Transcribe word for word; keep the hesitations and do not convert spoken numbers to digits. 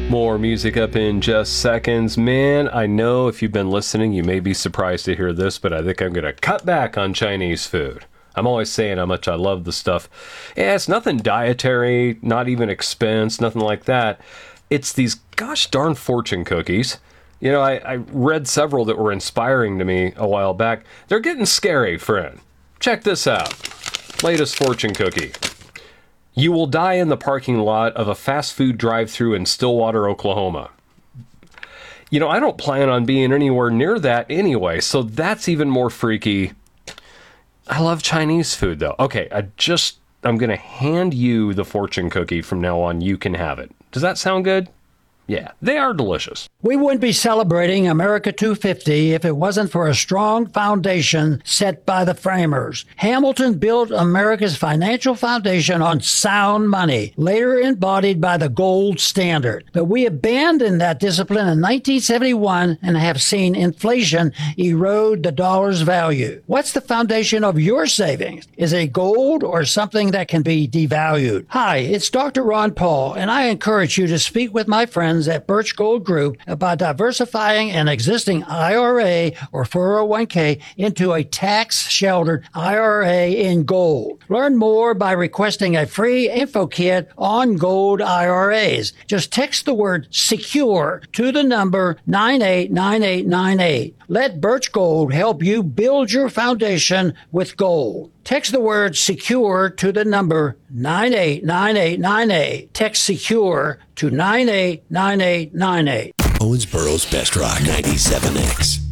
More music up in just seconds. Man, I know if you've been listening, you may be surprised to hear this, but I think I'm going to cut back on Chinese food. I'm always saying how much I love the stuff. Yeah, it's nothing dietary, not even expense, nothing like that. It's these gosh darn fortune cookies. You know, I, I read several that were inspiring to me a while back. They're getting scary, friend. Check this out. Latest fortune cookie. You will die in the parking lot of a fast food drive-thru in Stillwater, Oklahoma. You know, I don't plan on being anywhere near that anyway, so that's even more freaky. I love Chinese food, though. Okay, I just, I'm going to hand you the fortune cookie from now on. You can have it. Does that sound good? Yeah, they are delicious. We wouldn't be celebrating America two fifty if it wasn't for a strong foundation set by the framers. Hamilton built America's financial foundation on sound money, later embodied by the gold standard. But we abandoned that discipline in nineteen seventy-one and have seen inflation erode the dollar's value. What's the foundation of your savings? Is it gold or something that can be devalued? Hi, it's Doctor Ron Paul, and I encourage you to speak with my friends at Birch Gold Group about diversifying an existing I R A or four oh one k into a tax-sheltered I R A in gold. Learn more by requesting a free info kit on gold I R As. Just text the word SECURE to the number nine eight nine eight nine eight. Let Birch Gold help you build your foundation with gold. Text the word SECURE to the number nine eight nine eight nine eight. Text SECURE to nine eight nine eight nine eight. Owensboro's Best Rock ninety-seven X.